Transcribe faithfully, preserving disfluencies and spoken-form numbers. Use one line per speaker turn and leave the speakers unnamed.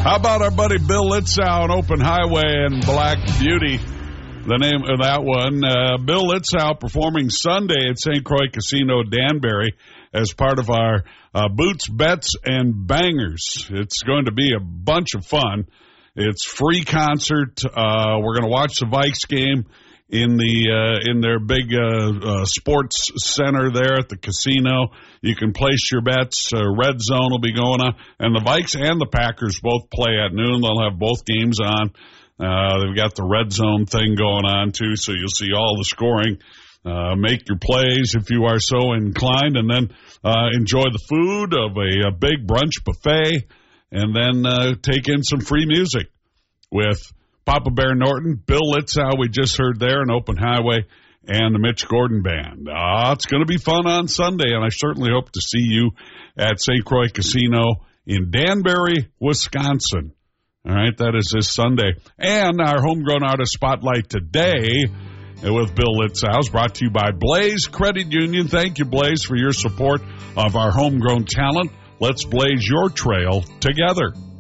How about our buddy Bill Litzow on Open Highway and Black Beauty? The name of that one. Uh, Bill Litzow performing Sunday at Saint Croix Casino Danbury as part of our uh, Boots, Bets, and Bangers. It's going to be a bunch of fun. It's free concert. Uh, we're going to watch the Vikes game in the uh, in their big uh, uh, sports center there at the casino. You can place your bets. Uh, Red Zone will be going on. And the Vikes and the Packers both play at noon. They'll have both games on. Uh, they've got the Red Zone thing going on, too, so you'll see all the scoring. Uh, make your plays if you are so inclined, and then uh, enjoy the food of a, a big brunch buffet, and then uh, take in some free music with Papa Bear Norton, Bill Litzow, we just heard there, and Open Highway, and the Mitch Gordon Band. Uh, it's going to be fun on Sunday, and I certainly hope to see you at Saint Croix Casino in Danbury, Wisconsin. All right, that is this Sunday. And our Homegrown Artist Spotlight today with Bill Litzow is brought to you by Blaze Credit Union. Thank you, Blaze, for your support of our homegrown talent. Let's blaze your trail together.